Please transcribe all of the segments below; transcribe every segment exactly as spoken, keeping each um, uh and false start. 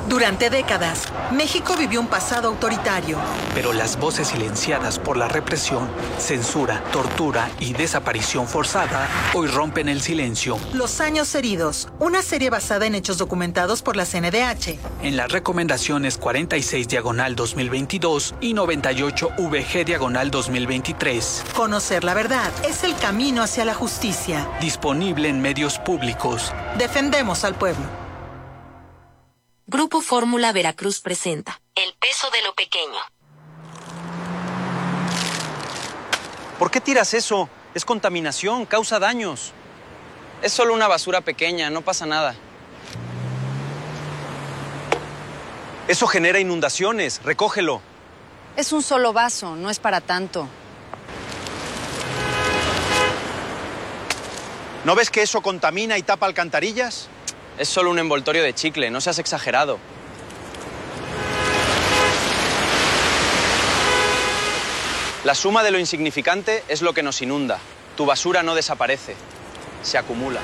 Durante décadas, México vivió un pasado autoritario. Pero las voces silenciadas por la represión, censura, tortura y desaparición forzada hoy rompen el silencio. Los años heridos, una serie basada en hechos documentados por la C N D H. En las recomendaciones cuarenta y seis diagonal dos mil veintidós y noventa y ocho V G diagonal dos mil veintitrés. Conocer la verdad es el camino hacia la justicia. Disponible en medios públicos. Defendemos al pueblo. Grupo Fórmula Veracruz presenta El peso de lo pequeño. ¿Por qué tiras eso? Es contaminación, causa daños. Es solo una basura pequeña, no pasa nada. Eso genera inundaciones, recógelo. Es un solo vaso, no es para tanto. ¿No ves que eso contamina y tapa alcantarillas? Es solo un envoltorio de chicle, no seas exagerado. La suma de lo insignificante es lo que nos inunda. Tu basura no desaparece, se acumula.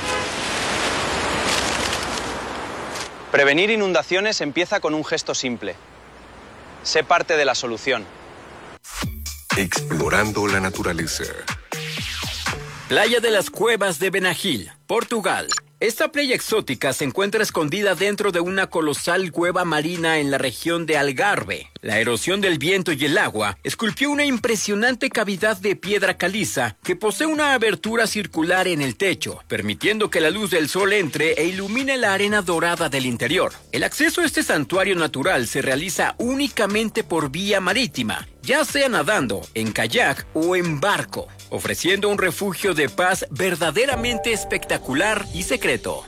Prevenir inundaciones empieza con un gesto simple. Sé parte de la solución. Explorando la naturaleza. Playa de las Cuevas de Benagil, Portugal. Esta playa exótica se encuentra escondida dentro de una colosal cueva marina en la región de Algarve. La erosión del viento y el agua esculpió una impresionante cavidad de piedra caliza que posee una abertura circular en el techo, permitiendo que la luz del sol entre e ilumine la arena dorada del interior. El acceso a este santuario natural se realiza únicamente por vía marítima, ya sea nadando, en kayak o en barco, ofreciendo un refugio de paz verdaderamente espectacular y secreto.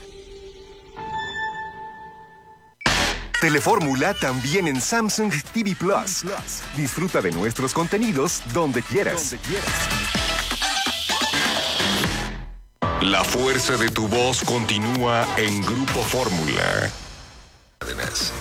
Telefórmula también en Samsung T V Plus. Disfruta de nuestros contenidos donde quieras. La fuerza de tu voz continúa en Grupo Fórmula. Además.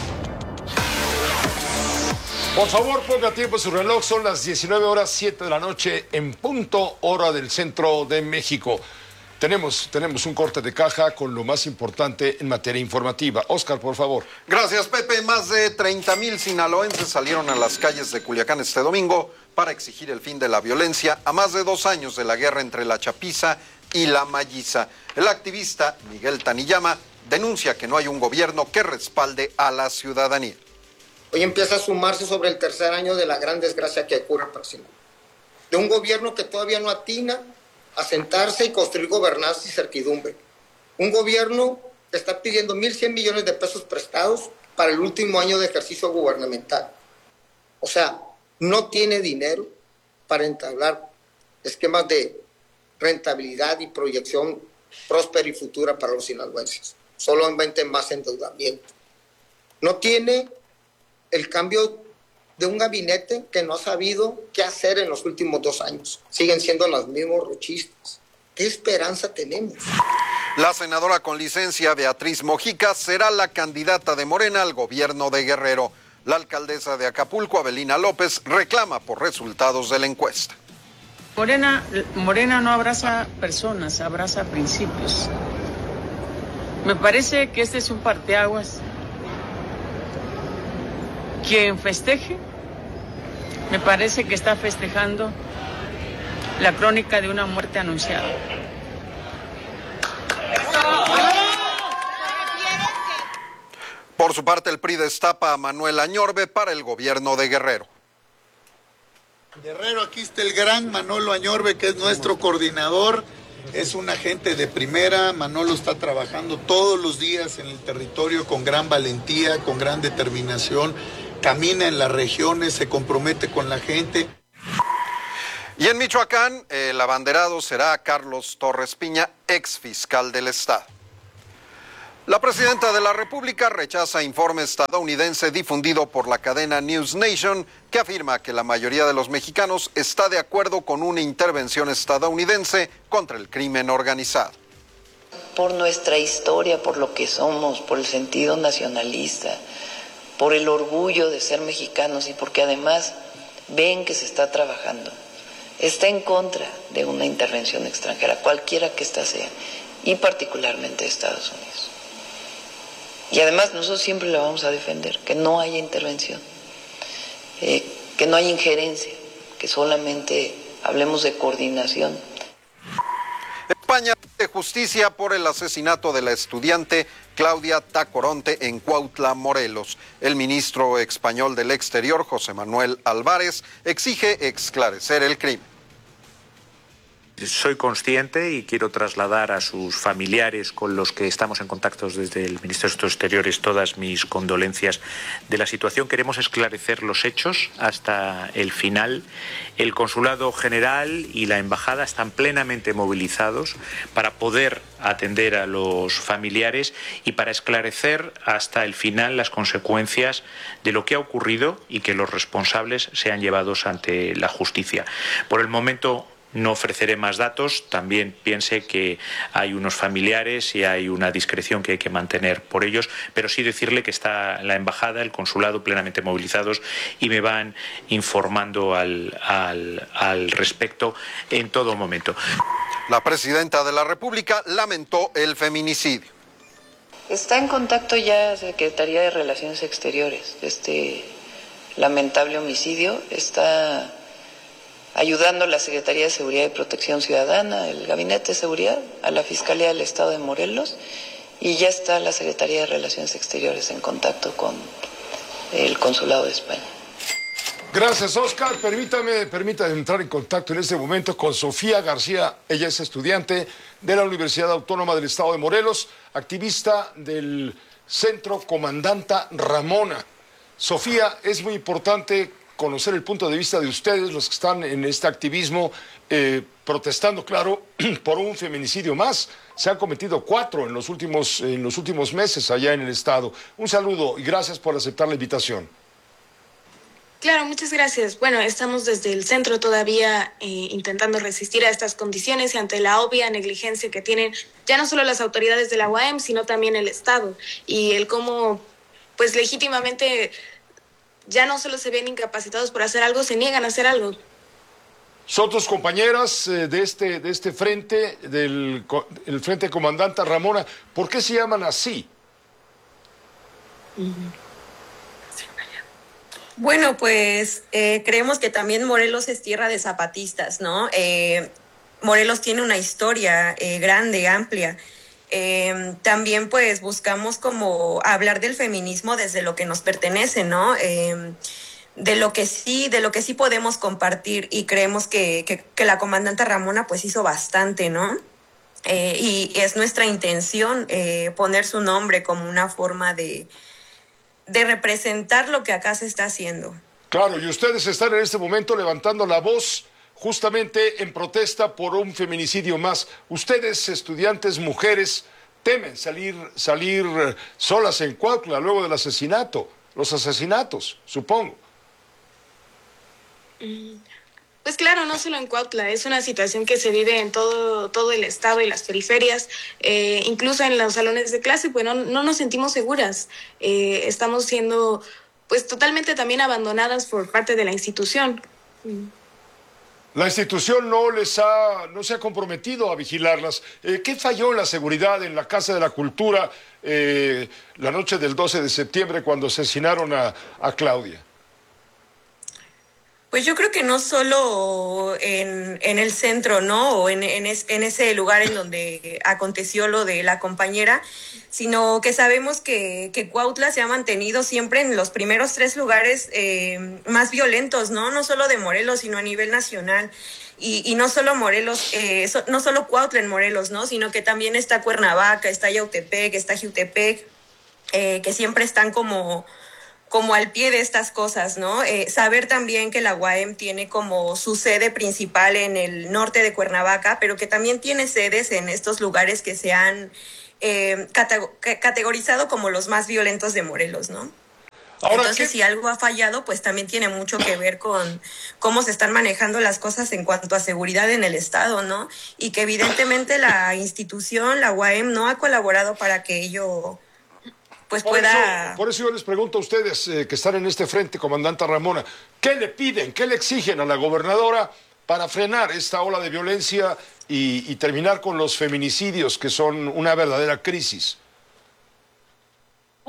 Por favor, ponga tiempo en su reloj. Son las diecinueve horas siete de la noche en punto, hora del centro de México. Tenemos, tenemos un corte de caja con lo más importante en materia informativa. Oscar, por favor. Gracias, Pepe. Más de treinta mil sinaloenses salieron a las calles de Culiacán este domingo para exigir el fin de la violencia a más de dos años de la guerra entre la Chapiza y la Mayiza. El activista Miguel Taniyama denuncia que no hay un gobierno que respalde a la ciudadanía. Hoy empieza a sumarse sobre el tercer año de la gran desgracia que ocurre próximo. De un gobierno que todavía no atina a sentarse y construir gobernanza y certidumbre. Un gobierno que está pidiendo mil cien millones de pesos prestados para el último año de ejercicio gubernamental. O sea, no tiene dinero para entablar esquemas de rentabilidad y proyección próspera y futura para los sinaloenses. Solamente más endeudamiento. No tiene el cambio de un gabinete que no ha sabido qué hacer en los últimos dos años. Siguen siendo los mismos rochistas. ¿Qué esperanza tenemos? La senadora con licencia Beatriz Mojica será la candidata de Morena al gobierno de Guerrero. La alcaldesa de Acapulco, Avelina López, reclama por resultados de la encuesta. Morena, Morena no abraza personas, abraza principios. Me parece que este es un parteaguas. Quien festeje, me parece que está festejando la crónica de una muerte anunciada. Por su parte, el P R I destapa a Manuel Añorbe para el gobierno de Guerrero. Guerrero, aquí está el gran Manolo Añorbe, que es nuestro coordinador. Es un agente de primera. Manolo está trabajando todos los días en el territorio con gran valentía, con gran determinación. Camina en las regiones, se compromete con la gente. Y en Michoacán, el abanderado será Carlos Torres Piña, ex fiscal del Estado. La presidenta de la República rechaza informe estadounidense difundido por la cadena News Nation que afirma que la mayoría de los mexicanos está de acuerdo con una intervención estadounidense contra el crimen organizado. Por nuestra historia, por lo que somos, por el sentido nacionalista, por el orgullo de ser mexicanos y porque además ven que se está trabajando. Está en contra de una intervención extranjera, cualquiera que ésta sea, y particularmente de Estados Unidos. Y además nosotros siempre la vamos a defender, que no haya intervención, eh, que no haya injerencia, que solamente hablemos de coordinación. España de justicia por el asesinato de la estudiante Claudia Tacoronte en Cuautla, Morelos. El ministro español del Exterior, José Manuel Álvarez, exige esclarecer el crimen. Soy consciente y quiero trasladar a sus familiares con los que estamos en contacto desde el Ministerio de Asuntos Exteriores todas mis condolencias de la situación. Queremos esclarecer los hechos hasta el final. El Consulado General y la Embajada están plenamente movilizados para poder atender a los familiares y para esclarecer hasta el final las consecuencias de lo que ha ocurrido y que los responsables sean llevados ante la justicia. Por el momento no ofreceré más datos, también piense que hay unos familiares y hay una discreción que hay que mantener por ellos, pero sí decirle que está la embajada, el consulado plenamente movilizados y me van informando al, al, al respecto en todo momento. La presidenta de la República lamentó el feminicidio. Está en contacto ya Secretaría de Relaciones Exteriores de este lamentable homicidio, está ayudando a la Secretaría de Seguridad y Protección Ciudadana, el Gabinete de Seguridad, a la Fiscalía del Estado de Morelos, y ya está la Secretaría de Relaciones Exteriores en contacto con el Consulado de España. Gracias, Oscar. Permítame, permítame entrar en contacto en este momento con Sofía García. Ella es estudiante de la Universidad Autónoma del Estado de Morelos, activista del Centro Comandanta Ramona. Sofía, es muy importante conocer el punto de vista de ustedes, los que están en este activismo, eh, protestando, claro, por un feminicidio más. Se han cometido cuatro en los últimos, en los últimos meses allá en el estado. Un saludo y gracias por aceptar la invitación. Claro, muchas gracias. Bueno, estamos desde el centro todavía eh, intentando resistir a estas condiciones y ante la obvia negligencia que tienen ya no solo las autoridades de la U A M, sino también el Estado. Y el cómo, pues legítimamente, ya no solo se ven incapacitados por hacer algo, se niegan a hacer algo. Son tus compañeras eh, de, este, de este frente, del el Frente Comandanta Ramona. ¿Por qué se llaman así? Bueno, pues eh, creemos que también Morelos es tierra de zapatistas, ¿no? Eh, Morelos tiene una historia eh, grande, amplia. Eh, también pues buscamos como hablar del feminismo desde lo que nos pertenece, ¿no? Eh, de lo que sí, de lo que sí podemos compartir y creemos que, que, que la comandante Ramona pues hizo bastante, ¿no? Eh, y es nuestra intención eh, poner su nombre como una forma de, de representar lo que acá se está haciendo. Claro, y ustedes están en este momento levantando la voz justamente en protesta por un feminicidio más. Ustedes, estudiantes mujeres, temen salir, salir solas en Cuautla luego del asesinato, los asesinatos, supongo. Pues claro, no solo en Cuautla, es una situación que se vive en todo, todo el estado y las periferias, eh, incluso en los salones de clase, pues no, no nos sentimos seguras. Eh, estamos siendo pues totalmente también abandonadas por parte de la institución. La institución no les ha, no se ha comprometido a vigilarlas. Eh, ¿Qué falló en la seguridad en la Casa de la Cultura eh, la noche del doce de septiembre cuando asesinaron a, a Claudia? Pues yo creo que no solo en, en el centro, ¿no? O en, en, es, en ese lugar en donde aconteció lo de la compañera, sino que sabemos que, que Cuautla se ha mantenido siempre en los primeros tres lugares eh, más violentos, ¿no? No solo de Morelos, sino a nivel nacional. Y, y no solo Morelos, eh, so, no solo Cuautla en Morelos, ¿no? Sino que también está Cuernavaca, está Yautepec, está Jiutepec, eh, que siempre están como... como al pie de estas cosas, ¿no? Eh, saber también que la U A M tiene como su sede principal en el norte de Cuernavaca, pero que también tiene sedes en estos lugares que se han eh, cate- categorizado como los más violentos de Morelos, ¿no? Ahora, entonces, ¿qué? Si algo ha fallado, pues también tiene mucho que ver con cómo se están manejando las cosas en cuanto a seguridad en el Estado, ¿no? Y que evidentemente la institución, la U A M, no ha colaborado para que ello... pues por pueda... Eso, por eso yo les pregunto a ustedes eh, que están en este frente, comandanta Ramona, ¿qué le piden, qué le exigen a la gobernadora para frenar esta ola de violencia y, y terminar con los feminicidios que son una verdadera crisis?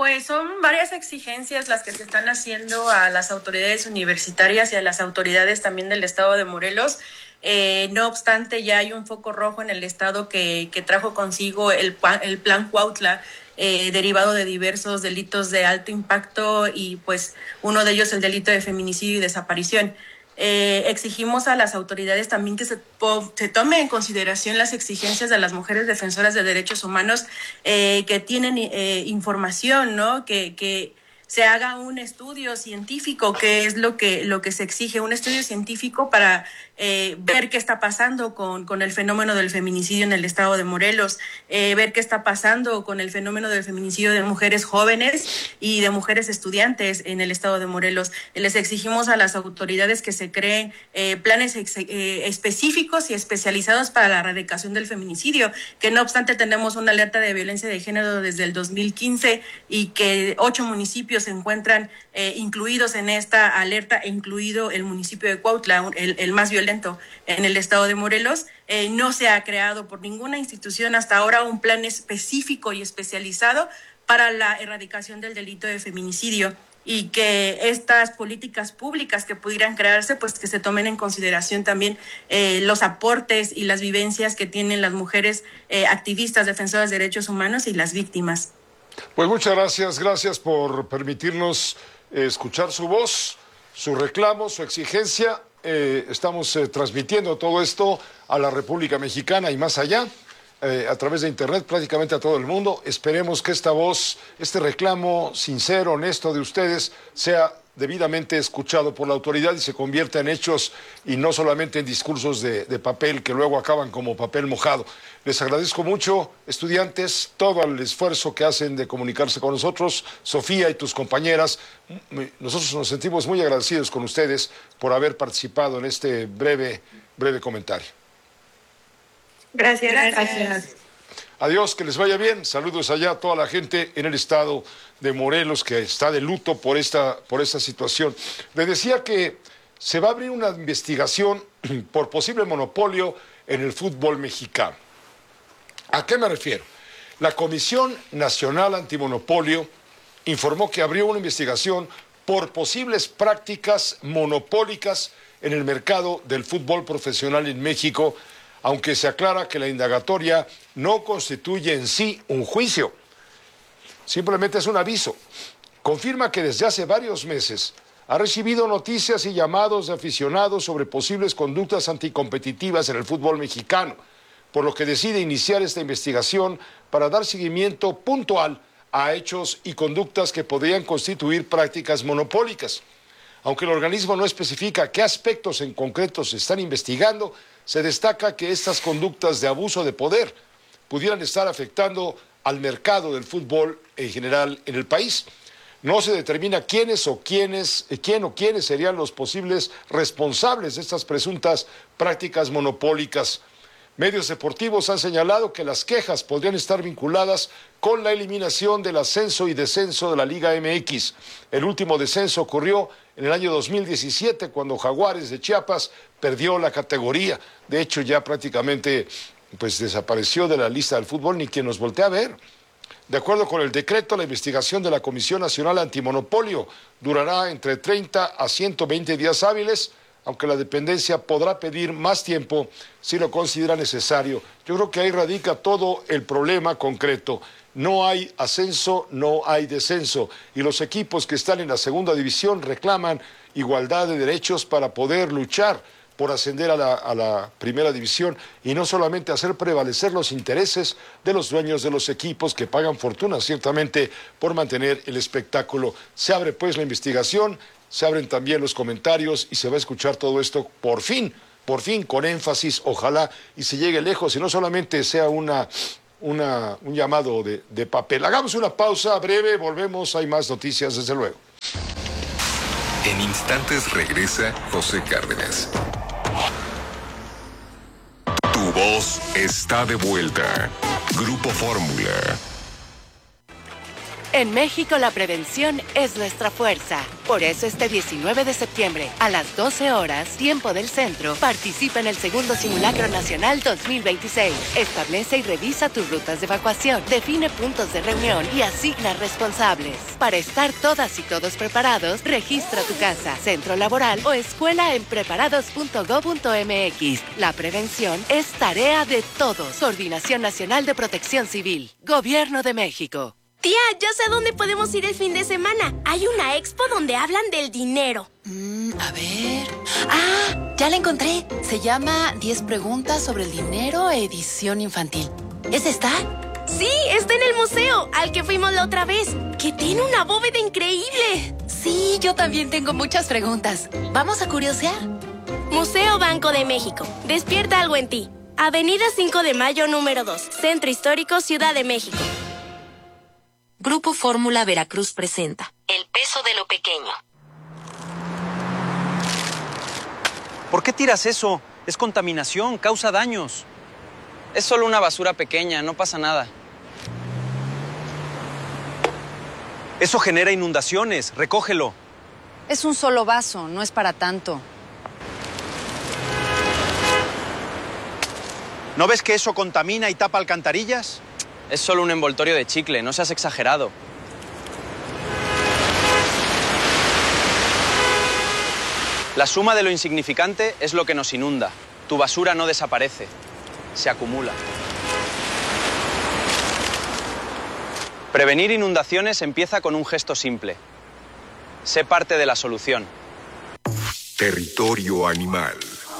Pues son varias exigencias las que se están haciendo a las autoridades universitarias y a las autoridades también del estado de Morelos. Eh, no obstante, ya hay un foco rojo en el estado que, que trajo consigo el, el plan Cuautla, eh, derivado de diversos delitos de alto impacto y pues uno de ellos el delito de feminicidio y desaparición. Eh, exigimos a las autoridades también que se, se tome en consideración las exigencias de las mujeres defensoras de derechos humanos eh, que tienen eh, información, ¿no? Que, que se haga un estudio científico, que es lo que, lo que se exige, un estudio científico para eh, ver qué está pasando con, con el fenómeno del feminicidio en el estado de Morelos, eh, ver qué está pasando con el fenómeno del feminicidio de mujeres jóvenes y de mujeres estudiantes en el estado de Morelos. Les exigimos a las autoridades que se creen eh, planes ex, eh, específicos y especializados para la erradicación del feminicidio, que no obstante tenemos una alerta de violencia de género desde el dos mil quince y que ocho municipios se encuentran eh, incluidos en esta alerta, incluido el municipio de Cuautla, el, el más violento en el estado de Morelos. Eh, no se ha creado por ninguna institución hasta ahora un plan específico y especializado para la erradicación del delito de feminicidio, y que estas políticas públicas que pudieran crearse, pues que se tomen en consideración también eh, los aportes y las vivencias que tienen las mujeres eh, activistas, defensoras de derechos humanos y las víctimas. Pues muchas gracias, gracias por permitirnos eh, escuchar su voz, su reclamo, su exigencia. Eh, estamos eh, transmitiendo todo esto a la República Mexicana y más allá, eh, a través de Internet, prácticamente a todo el mundo. Esperemos que esta voz, este reclamo sincero, honesto de ustedes, sea debidamente escuchado por la autoridad y se convierta en hechos y no solamente en discursos de, de papel que luego acaban como papel mojado. Les agradezco mucho, estudiantes, todo el esfuerzo que hacen de comunicarse con nosotros. Sofía y tus compañeras, nosotros nos sentimos muy agradecidos con ustedes por haber participado en este breve, breve comentario. Gracias. Gracias. Adiós, que les vaya bien. Saludos allá a toda la gente en el estado de Morelos que está de luto por esta, por esta situación. Les decía que se va a abrir una investigación por posible monopolio en el fútbol mexicano. ¿A qué me refiero? La Comisión Nacional Antimonopolio informó que abrió una investigación por posibles prácticas monopólicas en el mercado del fútbol profesional en México, aunque se aclara que la indagatoria no constituye en sí un juicio. Simplemente es un aviso. Confirma que desde hace varios meses ha recibido noticias y llamados de aficionados sobre posibles conductas anticompetitivas en el fútbol mexicano, por lo que decide iniciar esta investigación para dar seguimiento puntual a hechos y conductas que podrían constituir prácticas monopólicas. Aunque el organismo no especifica qué aspectos en concreto se están investigando, se destaca que estas conductas de abuso de poder pudieran estar afectando al mercado del fútbol en general en el país. No se determina quiénes o quiénes, quién o quiénes serían los posibles responsables de estas presuntas prácticas monopólicas. Medios deportivos han señalado que las quejas podrían estar vinculadas con la eliminación del ascenso y descenso de la Liga M X. El último descenso ocurrió en el año dos mil diecisiete, cuando Jaguares de Chiapas perdió la categoría. De hecho, ya prácticamente pues, desapareció de la lista del fútbol, ni quien nos voltea a ver. De acuerdo con el decreto, la investigación de la Comisión Nacional Antimonopolio durará entre treinta a ciento veinte días hábiles, aunque la dependencia podrá pedir más tiempo si lo considera necesario. Yo creo que ahí radica todo el problema concreto. No hay ascenso, no hay descenso, y los equipos que están en la segunda división reclaman igualdad de derechos para poder luchar por ascender a la, a la primera división y no solamente hacer prevalecer los intereses de los dueños de los equipos que pagan fortuna ciertamente por mantener el espectáculo. Se abre pues la investigación, se abren también los comentarios y se va a escuchar todo esto por fin, por fin con énfasis, ojalá y se llegue lejos y no solamente sea una, una, un llamado de, de papel. Hagamos una pausa breve, volvemos, hay más noticias desde luego. En instantes regresa José Cárdenas. Tu voz está de vuelta. Grupo Fórmula. En México la prevención es nuestra fuerza. Por eso este diecinueve de septiembre, a las doce horas, tiempo del centro, participa en el segundo Simulacro Nacional dos mil veintiséis. Establece y revisa tus rutas de evacuación, define puntos de reunión y asigna responsables. Para estar todas y todos preparados, registra tu casa, centro laboral o escuela en preparados punto gob punto mx. La prevención es tarea de todos. Coordinación Nacional de Protección Civil. Gobierno de México. Tía, ya sé a dónde podemos ir el fin de semana. Hay una expo donde hablan del dinero. Mm, a ver... ¡Ah! Ya la encontré. Se llama diez preguntas sobre el dinero, edición infantil. ¿Es esta? Sí, está en el museo, al que fuimos la otra vez, que tiene una bóveda increíble. Sí, yo también tengo muchas preguntas. ¿Vamos a curiosear? Museo Banco de México. Despierta algo en ti. Avenida cinco de Mayo, número dos. Centro Histórico, Ciudad de México. Grupo Fórmula Veracruz presenta El peso de lo pequeño. ¿Por qué tiras eso? Es contaminación, causa daños. Es solo una basura pequeña, no pasa nada. Eso genera inundaciones, recógelo. Es un solo vaso, no es para tanto. ¿No ves que eso contamina y tapa alcantarillas? Es solo un envoltorio de chicle, no seas exagerado. La suma de lo insignificante es lo que nos inunda. Tu basura no desaparece, se acumula. Prevenir inundaciones empieza con un gesto simple. Sé parte de la solución. Territorio animal.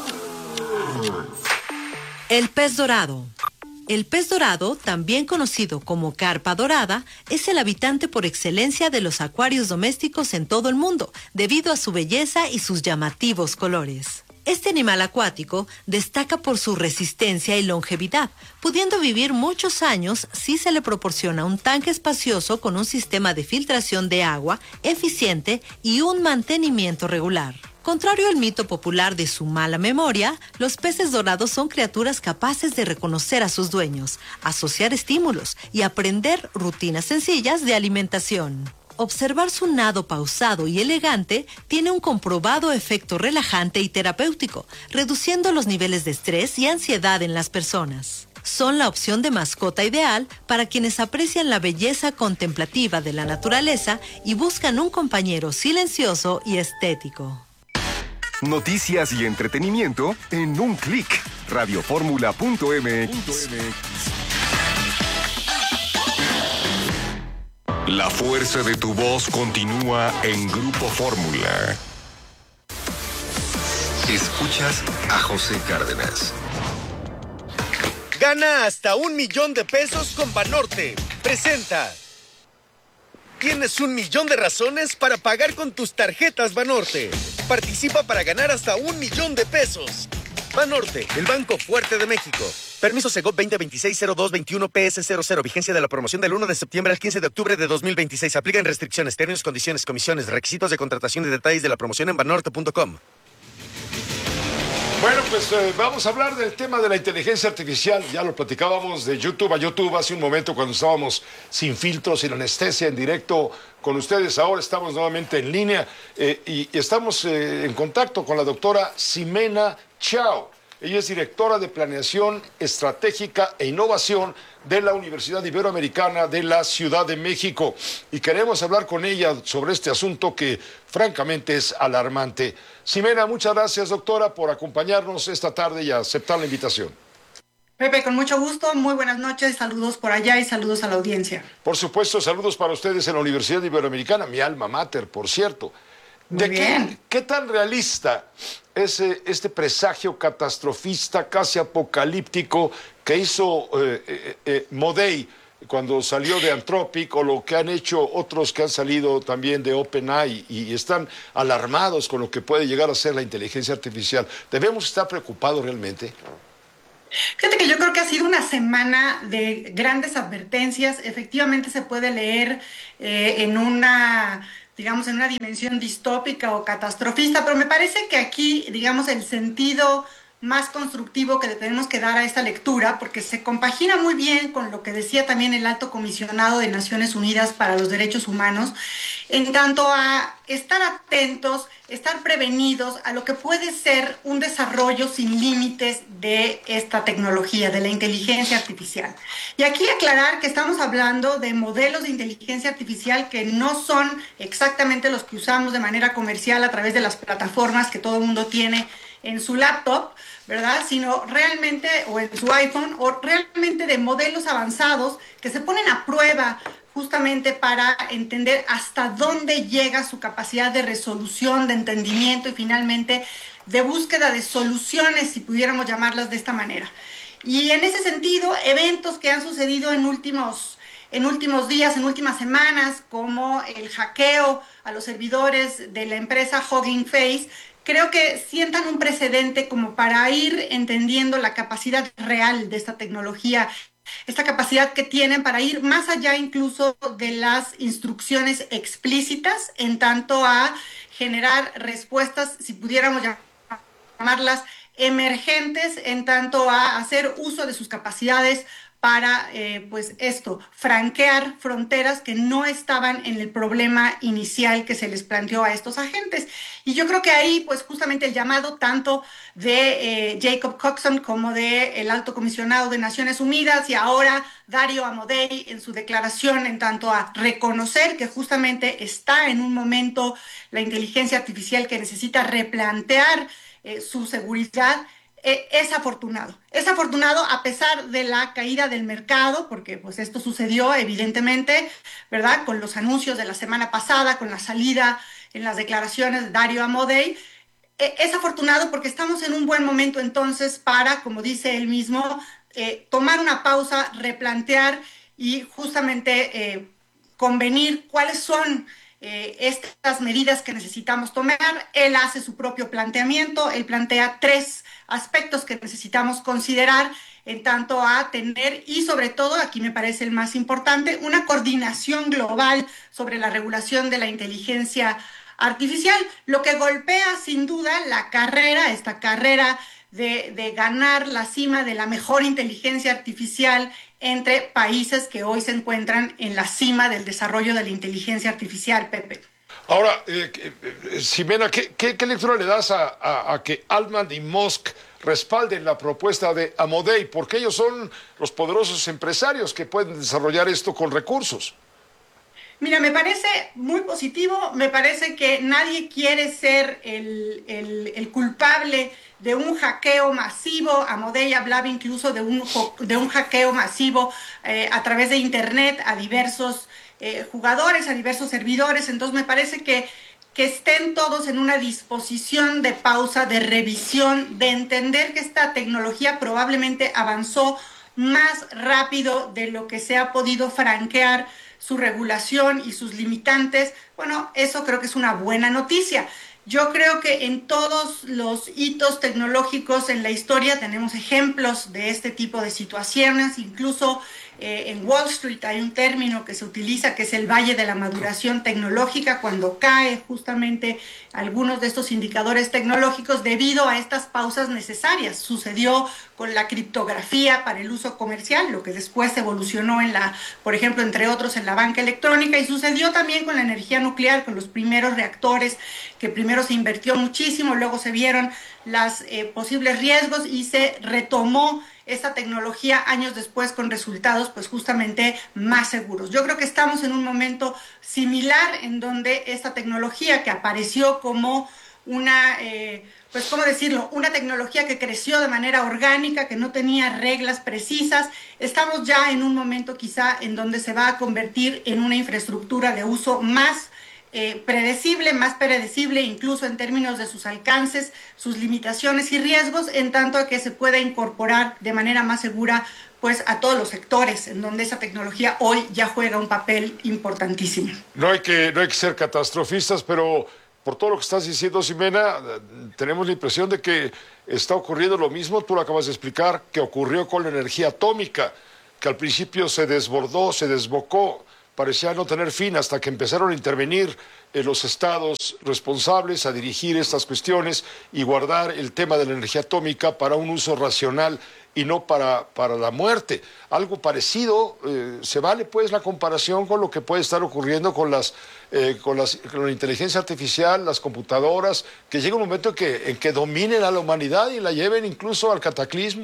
El pez dorado. El pez dorado, también conocido como carpa dorada, es el habitante por excelencia de los acuarios domésticos en todo el mundo, debido a su belleza y sus llamativos colores. Este animal acuático destaca por su resistencia y longevidad, pudiendo vivir muchos años si se le proporciona un tanque espacioso con un sistema de filtración de agua eficiente y un mantenimiento regular. Contrario al mito popular de su mala memoria, los peces dorados son criaturas capaces de reconocer a sus dueños, asociar estímulos y aprender rutinas sencillas de alimentación. Observar su nado pausado y elegante tiene un comprobado efecto relajante y terapéutico, reduciendo los niveles de estrés y ansiedad en las personas. Son la opción de mascota ideal para quienes aprecian la belleza contemplativa de la naturaleza y buscan un compañero silencioso y estético. Noticias y entretenimiento en un clic. radio fórmula punto m x. La fuerza de tu voz continúa en Grupo Fórmula. Escuchas a José Cárdenas. Gana hasta un millón de pesos con Banorte. Presenta. Tienes un millón de razones para pagar con tus tarjetas Banorte. Participa para ganar hasta un millón de pesos. Banorte, el banco fuerte de México. Permiso Segov veinte veintiséis cero dos veintiuno P S cero cero. Vigencia de la promoción del uno de septiembre al quince de octubre de dos mil veintiséis. Aplican restricciones, términos, condiciones, comisiones, requisitos de contratación y detalles de la promoción en banorte punto com. Bueno, pues eh, vamos a hablar del tema de la inteligencia artificial. Ya lo platicábamos de YouTube a YouTube hace un momento cuando estábamos sin filtros, sin anestesia, en directo con ustedes. Ahora estamos nuevamente en línea eh, y, y estamos eh, en contacto con la doctora Ximena Chao. Ella es directora de Planeación Estratégica e Innovación de la Universidad Iberoamericana de la Ciudad de México. Y queremos hablar con ella sobre este asunto que francamente es alarmante. Ximena, muchas gracias, doctora, por acompañarnos esta tarde y aceptar la invitación. Pepe, con mucho gusto, muy buenas noches, saludos por allá y saludos a la audiencia. Por supuesto, saludos para ustedes en la Universidad Iberoamericana, mi alma mater, por cierto. ¿De qué, qué tan realista es eh, este presagio catastrofista, casi apocalíptico, que hizo eh, eh, eh, Modey cuando salió de Anthropic, o lo que han hecho otros que han salido también de OpenAI y, y están alarmados con lo que puede llegar a ser la inteligencia artificial? ¿Debemos estar preocupados realmente? Fíjate que yo creo que ha sido una semana de grandes advertencias. Efectivamente se puede leer eh, en una... digamos, en una dimensión distópica o catastrofista, pero me parece que aquí, digamos, el sentido más constructivo que le tenemos que dar a esta lectura, porque se compagina muy bien con lo que decía también el Alto Comisionado de Naciones Unidas para los Derechos Humanos, en tanto a estar atentos, estar prevenidos a lo que puede ser un desarrollo sin límites de esta tecnología, de la inteligencia artificial. Y aquí aclarar que estamos hablando de modelos de inteligencia artificial que no son exactamente los que usamos de manera comercial a través de las plataformas que todo el mundo tiene en su laptop, ¿verdad? Sino realmente, o en su iPhone, o realmente de modelos avanzados que se ponen a prueba justamente para entender hasta dónde llega su capacidad de resolución, de entendimiento y finalmente de búsqueda de soluciones, si pudiéramos llamarlas de esta manera. Y en ese sentido, eventos que han sucedido en últimos, en últimos días, en últimas semanas, como el hackeo a los servidores de la empresa Hugging Face, creo que sientan un precedente como para ir entendiendo la capacidad real de esta tecnología, esta capacidad que tienen para ir más allá incluso de las instrucciones explícitas, en tanto a generar respuestas, si pudiéramos llamarlas emergentes, en tanto a hacer uso de sus capacidades para, eh, pues esto, franquear fronteras que no estaban en el problema inicial que se les planteó a estos agentes. Y yo creo que ahí, pues justamente el llamado tanto de eh, Jacob Coxon como de el Alto Comisionado de Naciones Unidas y ahora Dario Amodei en su declaración en tanto a reconocer que justamente está en un momento la inteligencia artificial que necesita replantear eh, su seguridad, Eh, es afortunado, es afortunado a pesar de la caída del mercado, porque pues esto sucedió evidentemente, ¿verdad? Con los anuncios de la semana pasada, con la salida en las declaraciones de Dario Amodei, eh, es afortunado porque estamos en un buen momento entonces para, como dice él mismo, eh, tomar una pausa, replantear y justamente eh, convenir cuáles son Eh, estas medidas que necesitamos tomar. Él hace su propio planteamiento, él plantea tres aspectos que necesitamos considerar en tanto a tener y sobre todo, aquí me parece el más importante, una coordinación global sobre la regulación de la inteligencia artificial, lo que golpea sin duda la carrera, esta carrera de, de ganar la cima de la mejor inteligencia artificial entre países que hoy se encuentran en la cima del desarrollo de la inteligencia artificial, Pepe. Ahora, eh, eh, Ximena, ¿qué, qué, qué lectura le das a, a, a que Altman y Musk respalden la propuesta de Amodei? Porque ellos son los poderosos empresarios que pueden desarrollar esto con recursos. Mira, me parece muy positivo, me parece que nadie quiere ser el, el, el culpable de un hackeo masivo. Amodei hablaba incluso de un, de un hackeo masivo eh, a través de Internet a diversos eh, jugadores, a diversos servidores. Entonces me parece que, que estén todos en una disposición de pausa, de revisión, de entender que esta tecnología probablemente avanzó más rápido de lo que se ha podido franquear su regulación y sus limitantes. Bueno, eso creo que es una buena noticia. Yo creo que en todos los hitos tecnológicos en la historia tenemos ejemplos de este tipo de situaciones, incluso eh, en Wall Street hay un término que se utiliza que es el valle de la maduración tecnológica, cuando cae justamente algunos de estos indicadores tecnológicos debido a estas pausas necesarias. Sucedió con la criptografía para el uso comercial, lo que después evolucionó en la, por ejemplo, entre otros en la banca electrónica, y sucedió también con la energía nuclear, con los primeros reactores que primero se invirtió muchísimo, luego se vieron los eh, posibles riesgos y se retomó esta tecnología años después con resultados pues justamente más seguros. Yo creo que estamos en un momento similar en donde esta tecnología que apareció como una, eh, pues cómo decirlo, una tecnología que creció de manera orgánica, que no tenía reglas precisas, estamos ya en un momento quizá en donde se va a convertir en una infraestructura de uso más Eh, predecible, más predecible incluso en términos de sus alcances, sus limitaciones y riesgos, en tanto a que se pueda incorporar de manera más segura pues a todos los sectores en donde esa tecnología hoy ya juega un papel importantísimo. No hay que, no hay que ser catastrofistas, pero por todo lo que estás diciendo, Ximena, tenemos la impresión de que está ocurriendo lo mismo, tú lo acabas de explicar, que ocurrió con la energía atómica, que al principio se desbordó, se desbocó, parecía no tener fin hasta que empezaron a intervenir eh, los estados responsables a dirigir estas cuestiones y guardar el tema de la energía atómica para un uso racional y no para, para la muerte. Algo parecido, eh, ¿se vale pues la comparación con lo que puede estar ocurriendo con, las, eh, con, las, con la inteligencia artificial, las computadoras, que llega un momento en que, en que dominen a la humanidad y la lleven incluso al cataclismo?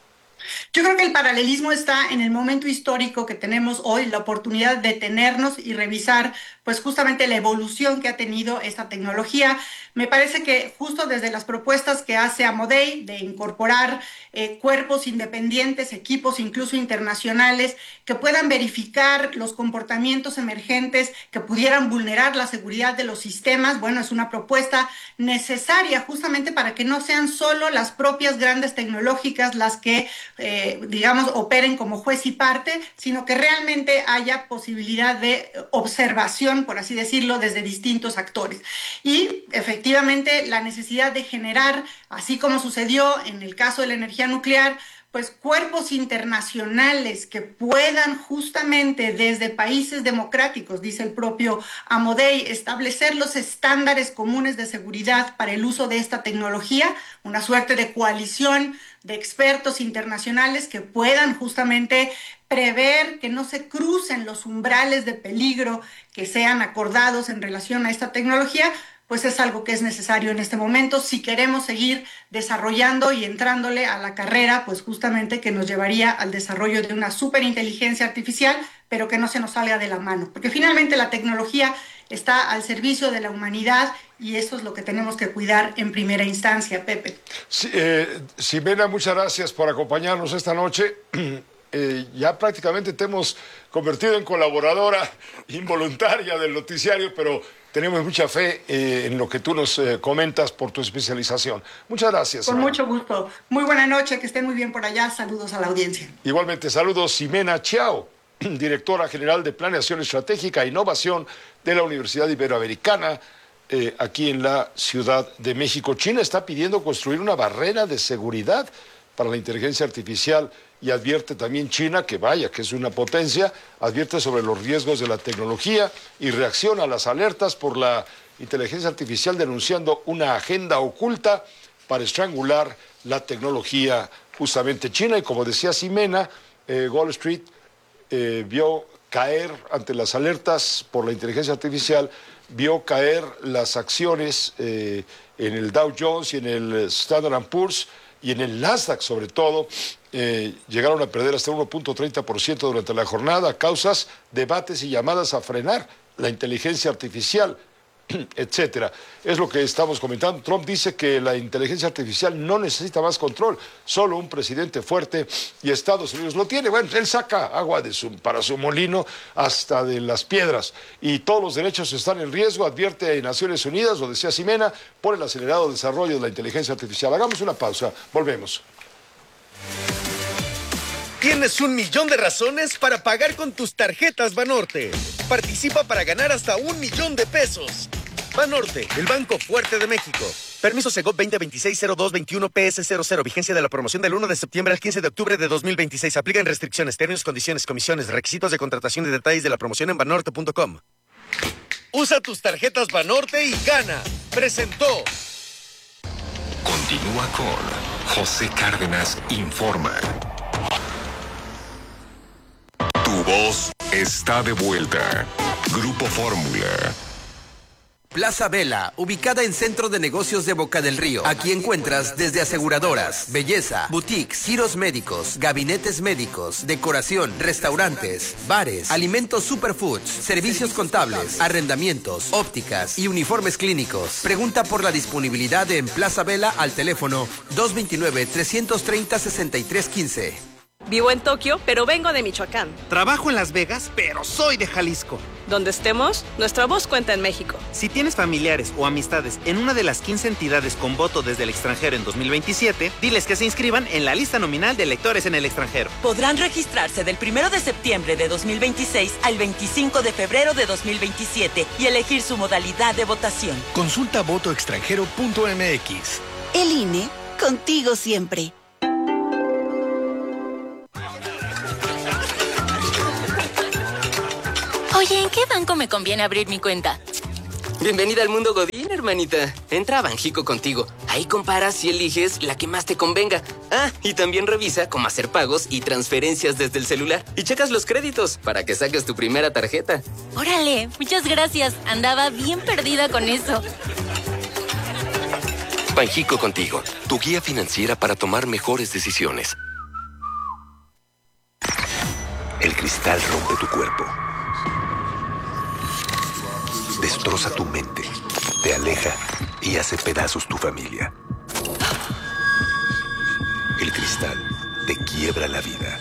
Yo creo que el paralelismo está en el momento histórico que tenemos hoy, la oportunidad de detenernos y revisar pues justamente la evolución que ha tenido esta tecnología. Me parece que justo desde las propuestas que hace Amodei de incorporar eh, cuerpos independientes, equipos incluso internacionales, que puedan verificar los comportamientos emergentes que pudieran vulnerar la seguridad de los sistemas, bueno, es una propuesta necesaria justamente para que no sean solo las propias grandes tecnológicas las que Eh, digamos, operen como juez y parte, sino que realmente haya posibilidad de observación, por así decirlo, desde distintos actores. Y efectivamente la necesidad de generar, así como sucedió en el caso de la energía nuclear, pues cuerpos internacionales que puedan justamente desde países democráticos, dice el propio Amodei, establecer los estándares comunes de seguridad para el uso de esta tecnología, una suerte de coalición de expertos internacionales que puedan justamente prever que no se crucen los umbrales de peligro que sean acordados en relación a esta tecnología, pues es algo que es necesario en este momento si queremos seguir desarrollando y entrándole a la carrera, pues justamente que nos llevaría al desarrollo de una superinteligencia artificial, pero que no se nos salga de la mano, porque finalmente la tecnología está al servicio de la humanidad y eso es lo que tenemos que cuidar en primera instancia, Pepe. Sí, eh, Ximena, muchas gracias por acompañarnos esta noche. Eh, ya prácticamente te hemos convertido en colaboradora involuntaria del noticiario, pero tenemos mucha fe eh, en lo que tú nos eh, comentas por tu especialización. Muchas gracias. Con Ximena. mucho gusto. Muy buena noche, que estén muy bien por allá. Saludos a la audiencia. Igualmente, saludos, Ximena Chiao, directora general de Planeación Estratégica e Innovación de la Universidad Iberoamericana, eh, aquí en la Ciudad de México. China está pidiendo construir una barrera de seguridad para la inteligencia artificial y advierte también China, que vaya, que es una potencia, advierte sobre los riesgos de la tecnología y reacciona a las alertas por la inteligencia artificial denunciando una agenda oculta para estrangular la tecnología justamente china. Y como decía Ximena, eh, Wall Street eh, vio caer ante las alertas por la inteligencia artificial, vio caer las acciones eh, en el Dow Jones y en el Standard and Poor's y en el Nasdaq sobre todo, eh, llegaron a perder hasta uno punto treinta por ciento durante la jornada a causas, debates y llamadas a frenar la inteligencia artificial, etcétera. Es lo que estamos comentando. Trump dice que la inteligencia artificial no necesita más control, solo un presidente fuerte, y Estados Unidos lo tiene. Bueno, él saca agua de su, para su molino hasta de las piedras, y todos los derechos están en riesgo, advierte en Naciones Unidas, lo decía Ximena, por el acelerado desarrollo de la inteligencia artificial. Hagamos una pausa, volvemos. Tienes un millón de razones para pagar con tus tarjetas Banorte. Participa para ganar hasta un millón de pesos. Banorte, el banco fuerte de México. Permiso Segov veinte veintiséis cero dos veintiuno P S cero cero. Vigencia de la promoción del uno de septiembre al quince de octubre de dos mil veintiséis. Aplican restricciones, términos, condiciones, comisiones, requisitos de contratación y detalles de la promoción en banorte punto com. Usa tus tarjetas Banorte y gana. Presentó. Continúa con José Cárdenas Informa. Tu voz está de vuelta. Grupo Fórmula. Plaza Vela, ubicada en Centro de Negocios de Boca del Río. Aquí encuentras desde aseguradoras, belleza, boutiques, giros médicos, gabinetes médicos, decoración, restaurantes, bares, alimentos superfoods, servicios contables, arrendamientos, ópticas y uniformes clínicos. Pregunta por la disponibilidad en Plaza Vela al teléfono dos veintinueve, trescientos treinta, sesenta y tres quince. Vivo en Tokio, pero vengo de Michoacán. Trabajo en Las Vegas, pero soy de Jalisco. Donde estemos, nuestra voz cuenta en México. Si tienes familiares o amistades en una de las quince entidades con voto desde el extranjero en dos mil veintisiete, diles que se inscriban en la lista nominal de electores en el extranjero. Podrán registrarse del primero de septiembre de dos mil veintiséis al veinticinco de febrero de dos mil veintisiete y elegir su modalidad de votación. Consulta voto extranjero punto m x. El I N E, contigo siempre. Oye, ¿en qué banco me conviene abrir mi cuenta? Bienvenida al mundo Godín, hermanita. Entra a Banjico contigo. Ahí comparas y eliges la que más te convenga. Ah, y también revisa cómo hacer pagos y transferencias desde el celular. Y checas los créditos para que saques tu primera tarjeta. Órale, muchas gracias. Andaba bien perdida con eso. Banjico contigo, tu guía financiera para tomar mejores decisiones. El cristal rompe tu cuerpo. Destroza tu mente, te aleja y hace pedazos tu familia. El cristal te quiebra la vida.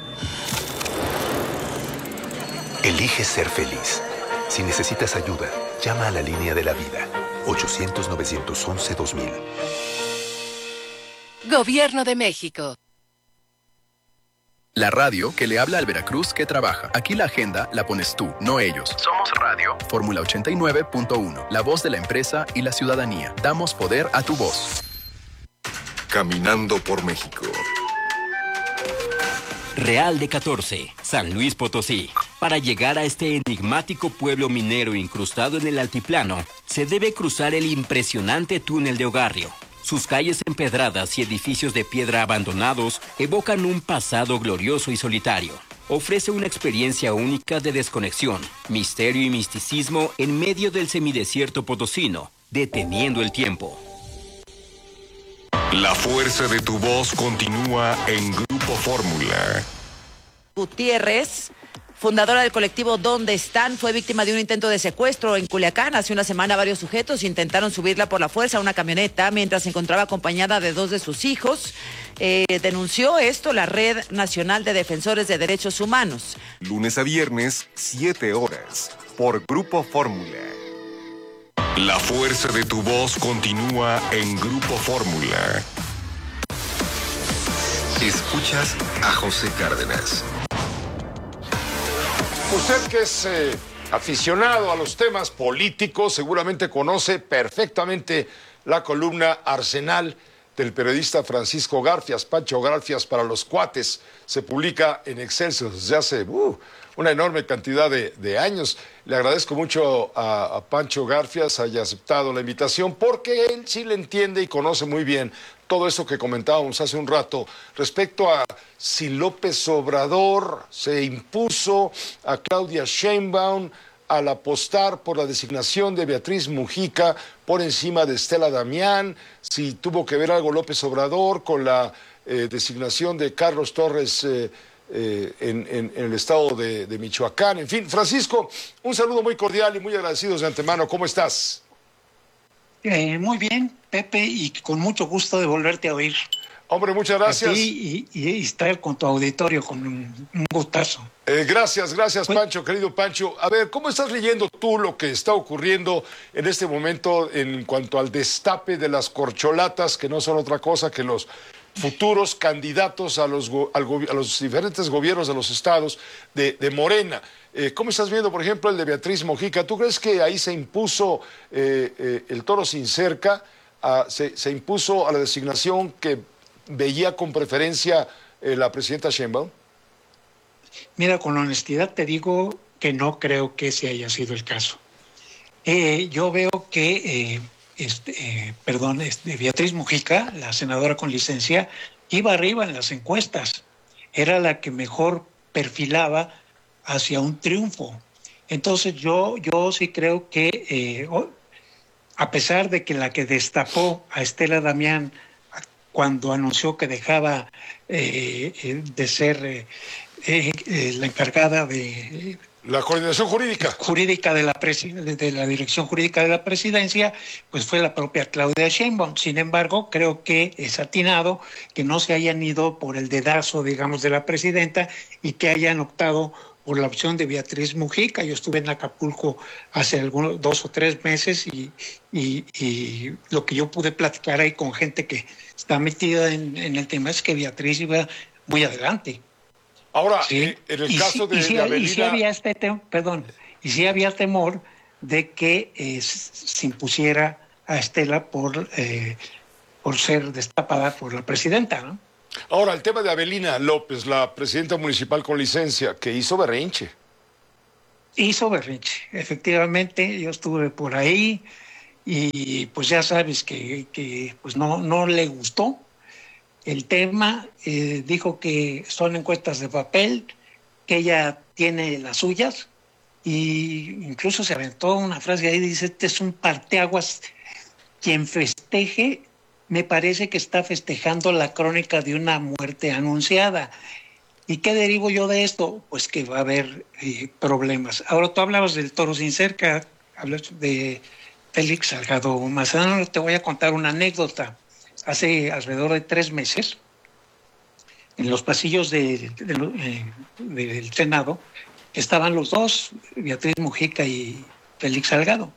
Elige ser feliz. Si necesitas ayuda, llama a la línea de la vida. ochocientos, novecientos once, dos mil. Gobierno de México. La radio que le habla al Veracruz que trabaja. Aquí la agenda la pones tú, no ellos. Somos radio. Fórmula ochenta y nueve punto uno. La voz de la empresa y la ciudadanía. Damos poder a tu voz. Caminando por México. Real de catorce, San Luis Potosí. Para llegar a este enigmático pueblo minero incrustado en el altiplano, se debe cruzar el impresionante túnel de Ogarrio. Sus calles empedradas y edificios de piedra abandonados evocan un pasado glorioso y solitario. Ofrece una experiencia única de desconexión, misterio y misticismo en medio del semidesierto potosino, deteniendo el tiempo. La fuerza de tu voz continúa en Grupo Fórmula. Gutiérrez, fundadora del colectivo ¿Dónde están?, fue víctima de un intento de secuestro en Culiacán. Hace una semana varios sujetos intentaron subirla por la fuerza a una camioneta mientras se encontraba acompañada de dos de sus hijos. Eh, denunció esto la Red Nacional de Defensores de Derechos Humanos. Lunes a viernes, siete horas, por Grupo Fórmula. La fuerza de tu voz continúa en Grupo Fórmula. Escuchas a José Cárdenas. Usted que es eh, aficionado a los temas políticos seguramente conoce perfectamente la columna Arsenal del periodista Francisco Garfias, Pancho Garfias para los cuates. Se publica en Excelsior desde hace uh, una enorme cantidad de, de años. Le agradezco mucho a, a Pancho Garfias haya aceptado la invitación porque él sí le entiende y conoce muy bien todo eso que comentábamos hace un rato respecto a si López Obrador se impuso a Claudia Sheinbaum al apostar por la designación de Beatriz Mujica por encima de Estela Damián, si tuvo que ver algo López Obrador con la eh, designación de Carlos Torres eh, eh, en, en, en el estado de, de Michoacán. En fin, Francisco, un saludo muy cordial y muy agradecidos de antemano. ¿Cómo estás? Eh, muy bien, Pepe, y con mucho gusto de volverte a oír. Hombre, muchas gracias. Y, y, y estar con tu auditorio, con un, un gustazo. Eh, gracias, gracias, Pancho, querido Pancho. A ver, ¿cómo estás leyendo tú lo que está ocurriendo en este momento en cuanto al destape de las corcholatas, que no son otra cosa que los futuros candidatos a los, al, a los diferentes gobiernos de los estados de, de Morena? Eh, ¿Cómo estás viendo, por ejemplo, el de Beatriz Mujica? ¿Tú crees que ahí se impuso eh, eh, el toro sin cerca? A, se, se impuso a la designación que veía con preferencia eh, la presidenta Sheinbaum? Mira, con honestidad te digo que no creo que ese haya sido el caso. Eh, yo veo que, eh, este, eh, perdón, este, Beatriz Mujica, la senadora con licencia, iba arriba en las encuestas. Era la que mejor perfilaba hacia un triunfo. Entonces yo, yo sí creo que, eh, a pesar de que la que destapó a Estela Damián cuando anunció que dejaba eh, de ser eh, eh, la encargada de... La coordinación jurídica. Jurídica de la, de la Dirección Jurídica de la Presidencia, pues fue la propia Claudia Sheinbaum. Sin embargo, creo que es atinado que no se hayan ido por el dedazo, digamos, de la presidenta y que hayan optado por la opción de Beatriz Mujica. Yo estuve en Acapulco hace algunos dos o tres meses y, y, y lo que yo pude platicar ahí con gente que está metida en, en el tema es que Beatriz iba muy adelante. Ahora, ¿sí? eh, en el y caso sí, de, y sí, de Avelina... Y sí había este tem perdón, y sí había temor de que eh, se impusiera a Estela por, eh, por ser destapada por la presidenta, ¿no? Ahora, el tema de Avelina López, la presidenta municipal con licencia, que hizo berrinche. Hizo berrinche, efectivamente, yo estuve por ahí y pues ya sabes que, que pues no, no le gustó el tema, eh, dijo que son encuestas de papel, que ella tiene las suyas, y incluso se aventó una frase ahí, dice, este es un parteaguas, quien festeje, me parece que está festejando la crónica de una muerte anunciada. ¿Y qué derivo yo de esto? Pues que va a haber eh, problemas. Ahora tú hablabas del toro sin cerca, hablas de Félix Salgado Macedonio, te voy a contar una anécdota. Hace alrededor de tres meses, en los pasillos de, de, de, eh, del Senado, estaban los dos, Beatriz Mujica y Félix Salgado.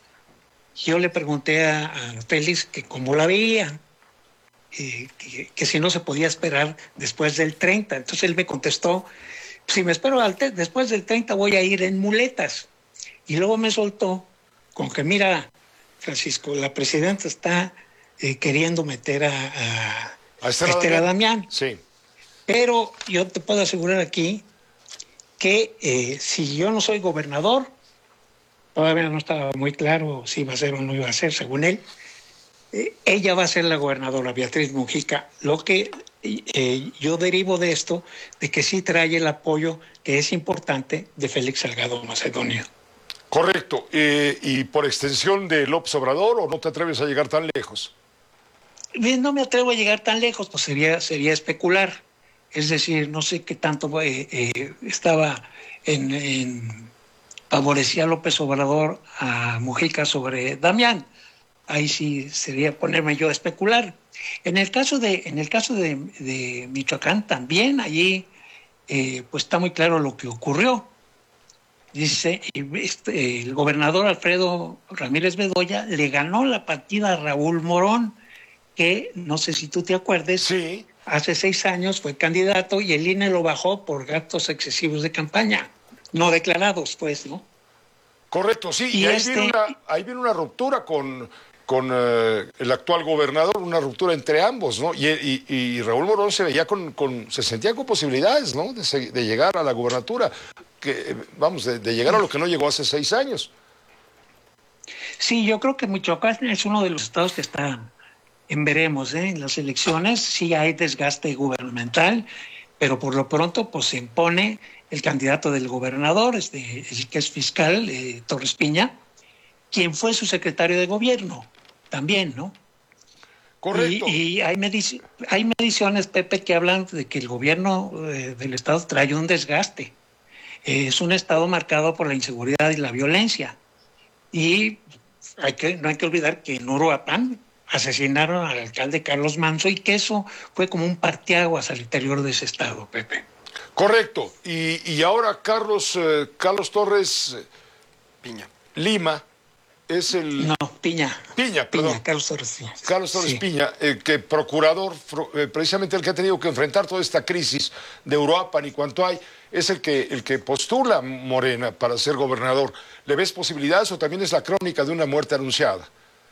Yo le pregunté a, a Félix que cómo la veía, eh, que, que si no se podía esperar después del treinta. Entonces él me contestó, si me espero al te- después del treinta voy a ir en muletas. Y luego me soltó con que, mira, Francisco, la presidenta está eh, queriendo meter a, a, a Esther Esther Damián. Damián. Sí. Pero yo te puedo asegurar aquí que eh, si yo no soy gobernador, todavía no estaba muy claro si iba a ser o no iba a ser, según él, eh, ella va a ser la gobernadora, Beatriz Mujica. Lo que eh, yo derivo de esto, de que sí trae el apoyo, que es importante, de Félix Salgado Macedonio. Correcto. Eh, ¿Y por extensión de López Obrador o no te atreves a llegar tan lejos? Bien, no me atrevo a llegar tan lejos, pues sería, sería especular. Es decir, no sé qué tanto eh, eh, estaba en, en favorecía a López Obrador a Mujica sobre Damián. Ahí sí sería ponerme yo a especular. En el caso de, en el caso de, de Michoacán también, allí eh, pues está muy claro lo que ocurrió. Dice, este, el gobernador Alfredo Ramírez Bedoya le ganó la partida a Raúl Morón, que no sé si tú te acuerdes, sí. Hace seis años fue candidato y el I N E lo bajó por gastos excesivos de campaña, no declarados, pues, ¿no? Correcto, sí, y, y ahí, este... viene una, ahí viene una ruptura con, con uh, el actual gobernador, una ruptura entre ambos, ¿no? Y, y, y Raúl Morón se veía con, con, se sentía con posibilidades, ¿no? De, de llegar a la gubernatura, que, vamos, de, de llegar a lo que no llegó hace seis años. Sí, yo creo que Michoacán es uno de los estados que está en veremos, ¿eh? En las elecciones sí hay desgaste gubernamental, pero por lo pronto pues se impone el candidato del gobernador, este, el que es fiscal, eh, Torres Piña, quien fue su secretario de gobierno también, ¿no? Correcto. Y, y hay, medici- hay mediciones, Pepe, que hablan de que el gobierno eh, del estado trae un desgaste. Eh, es un estado marcado por la inseguridad y la violencia. Y hay que, no hay que olvidar que en Uruapan asesinaron al alcalde Carlos Manso y que eso fue como un parteaguas al interior de ese estado, Pepe. Correcto. Y, y ahora Carlos, eh, Carlos Torres eh, Piña. Lima es el... No, Piña. Piña, perdón. Piña, Carlos Torres Piña. Carlos Torres Sí. Piña, eh, que procurador, eh, precisamente el que ha tenido que enfrentar toda esta crisis de Uruapan y cuanto hay, es el que, el que postula Morena para ser gobernador. ¿Le ves posibilidades o también es la crónica de una muerte anunciada?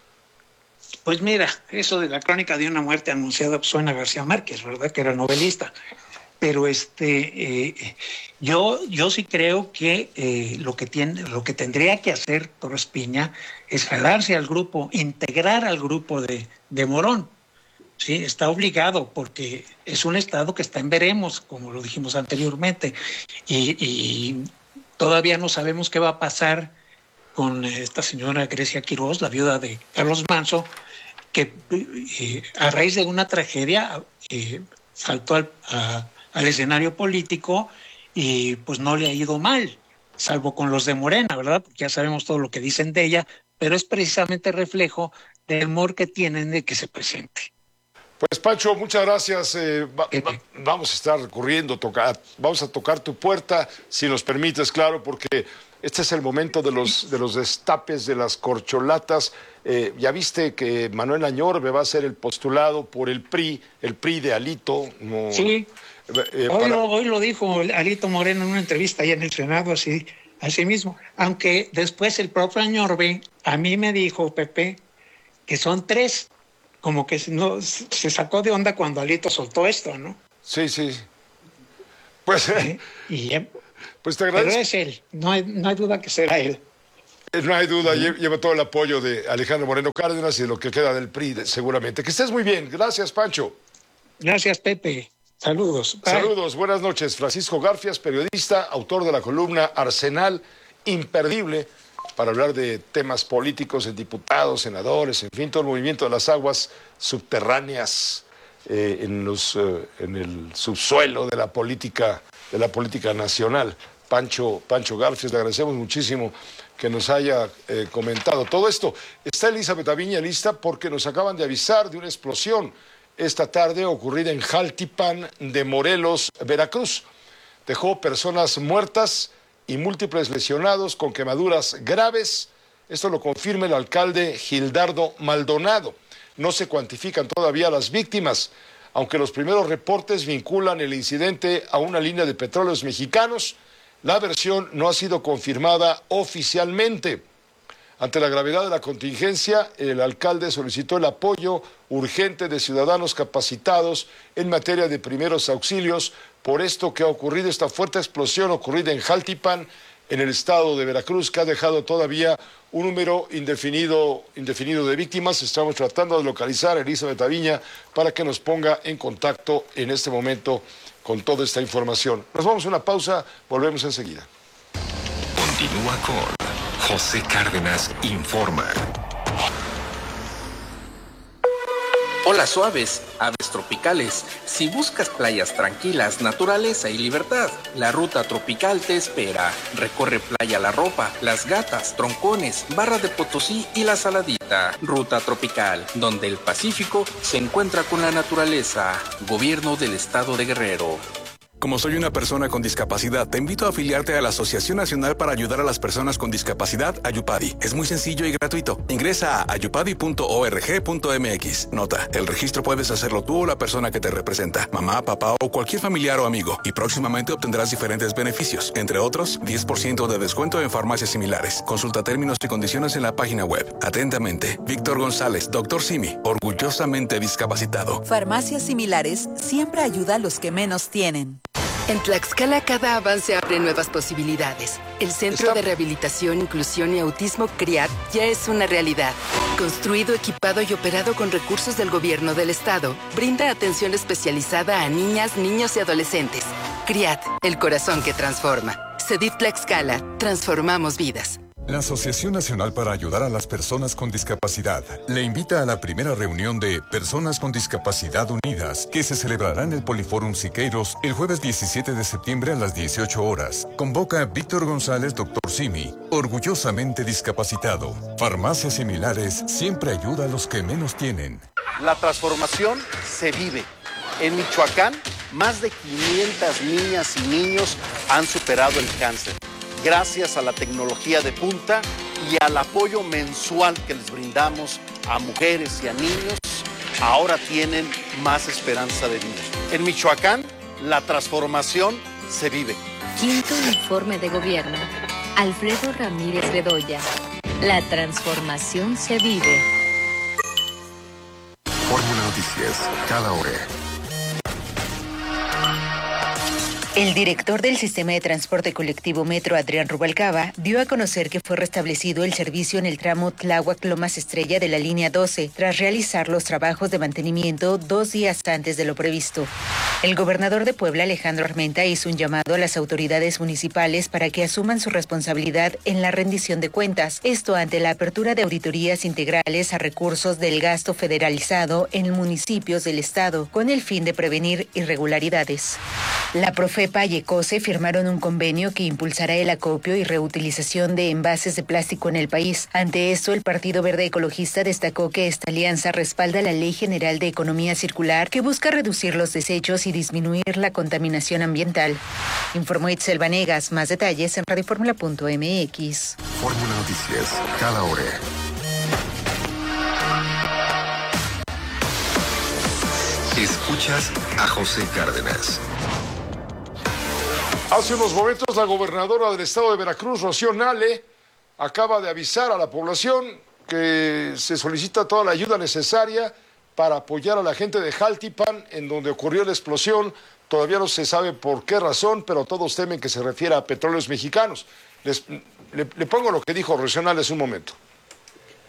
Pues mira, eso de la crónica de una muerte anunciada pues, suena a García Márquez, ¿verdad? Que era novelista. Pero este, eh, yo, yo sí creo que eh, lo que tiene, lo que tendría que hacer Torres Piña es jalarse al grupo, integrar al grupo de, de Morón. Sí, está obligado porque es un estado que está en veremos, como lo dijimos anteriormente, y, y todavía no sabemos qué va a pasar con esta señora Grecia Quiroz, la viuda de Carlos Manso, que eh, a raíz de una tragedia eh, saltó al, a, al escenario político y pues no le ha ido mal, salvo con los de Morena, ¿verdad? Porque ya sabemos todo lo que dicen de ella, pero es precisamente reflejo del temor que tienen de que se presente. Pues Pancho, muchas gracias. Eh, va, va, vamos a estar recurriendo, tocar, vamos a tocar tu puerta, si nos permites, claro, porque este es el momento de los, de los destapes, de las corcholatas. Eh, ya viste que Manuel Añorbe va a ser el postulado por el P R I, el P R I de Alito. No, sí, eh, hoy, para... lo, hoy lo dijo Alito Moreno en una entrevista allá en el Senado, así, así mismo. Aunque después el propio Añorbe a mí me dijo, Pepe, que son tres. Como que no, se sacó de onda cuando Alito soltó esto, ¿no? Sí, sí. Pues... ¿Sí? Y, Pues te agradezco. Pero es él, no hay, no hay duda que será él. No hay duda, uh-huh. Lleva todo el apoyo de Alejandro Moreno Cárdenas y de lo que queda del P R I, seguramente. Que estés muy bien. Gracias, Pancho. Gracias, Pepe. Saludos. Bye. Saludos, buenas noches. Francisco Garfias, periodista, autor de la columna Arsenal, imperdible, para hablar de temas políticos, en diputados, senadores, en fin, todo el movimiento de las aguas subterráneas eh, en, los, eh, en el subsuelo de la política, de la política nacional. Pancho, Pancho Garfias, le agradecemos muchísimo que nos haya eh, comentado todo esto. Está Elizabeth Aviña lista porque nos acaban de avisar de una explosión esta tarde ocurrida en Jaltipan de Morelos, Veracruz. Dejó personas muertas y múltiples lesionados con quemaduras graves. Esto lo confirma el alcalde Gildardo Maldonado. No se cuantifican todavía las víctimas, aunque los primeros reportes vinculan el incidente a una línea de petróleos mexicanos. La versión no ha sido confirmada oficialmente. Ante la gravedad de la contingencia, el alcalde solicitó el apoyo urgente de ciudadanos capacitados en materia de primeros auxilios por esto que ha ocurrido, esta fuerte explosión ocurrida en Jaltipan, en el estado de Veracruz, que ha dejado todavía un número indefinido, indefinido de víctimas. Estamos tratando de localizar a Elizabeth Aviña para que nos ponga en contacto en este momento con toda esta información. Nos vamos a una pausa, volvemos enseguida. Continúa con José Cárdenas Informa. Hola suaves, aves tropicales. Si buscas playas tranquilas, naturaleza y libertad, la ruta tropical te espera. Recorre Playa La Ropa, Las Gatas, Troncones, Barra de Potosí y La Saladita. Ruta tropical, donde el Pacífico se encuentra con la naturaleza. Gobierno del Estado de Guerrero. Como soy una persona con discapacidad, te invito a afiliarte a la Asociación Nacional para Ayudar a las Personas con Discapacidad, Ayupadi. Es muy sencillo y gratuito. Ingresa a ayupadi punto org punto mx. Nota, el registro puedes hacerlo tú o la persona que te representa, mamá, papá o cualquier familiar o amigo. Y próximamente obtendrás diferentes beneficios, entre otros, diez por ciento de descuento en farmacias similares. Consulta términos y condiciones en la página web. Atentamente, Víctor González, doctor Simi, orgullosamente discapacitado. Farmacias similares siempre ayuda a los que menos tienen. En Tlaxcala cada avance abre nuevas posibilidades. El Centro de Rehabilitación, Inclusión y Autismo CRIAT ya es una realidad. Construido, equipado y operado con recursos del gobierno del estado, brinda atención especializada a niñas, niños y adolescentes. CRIAT, el corazón que transforma. CEDIF Tlaxcala, transformamos vidas. La Asociación Nacional para Ayudar a las Personas con Discapacidad le invita a la primera reunión de Personas con Discapacidad Unidas, que se celebrará en el Poliforum Siqueiros el jueves diecisiete de septiembre a las dieciocho horas. Convoca a Víctor González, doctor Simi, orgullosamente discapacitado. Farmacias similares siempre ayuda a los que menos tienen. La transformación se vive. En Michoacán, más de quinientas niñas y niños han superado el cáncer. Gracias a la tecnología de punta y al apoyo mensual que les brindamos a mujeres y a niños, ahora tienen más esperanza de vida. En Michoacán, la transformación se vive. Quinto informe de gobierno. Alfredo Ramírez Bedoya. La transformación se vive. Fórmula Noticias, cada hora. El director del Sistema de Transporte Colectivo Metro, Adrián Rubalcaba, dio a conocer que fue restablecido el servicio en el tramo Tláhuac-Lomas Estrella de la línea doce, tras realizar los trabajos de mantenimiento dos días antes de lo previsto. El gobernador de Puebla, Alejandro Armenta, hizo un llamado a las autoridades municipales para que asuman su responsabilidad en la rendición de cuentas, esto ante la apertura de auditorías integrales a recursos del gasto federalizado en municipios del estado, con el fin de prevenir irregularidades. La Profepa y ECOSE firmaron un convenio que impulsará el acopio y reutilización de envases de plástico en el país. Ante esto, el Partido Verde Ecologista destacó que esta alianza respalda la Ley General de Economía Circular, que busca reducir los desechos y disminuir la contaminación ambiental. Informó Itzel Vanegas. Más detalles en radioformula punto mx. Fórmula Noticias, cada hora. Escuchas a José Cárdenas. Hace unos momentos la gobernadora del estado de Veracruz, Rocío Nale, acaba de avisar a la población que se solicita toda la ayuda necesaria para apoyar a la gente de Jaltipan, en donde ocurrió la explosión Todavía no se sabe por qué razón, pero todos temen que se refiera a Petróleos Mexicanos. Les, le, le pongo lo que dijo Regional hace un momento.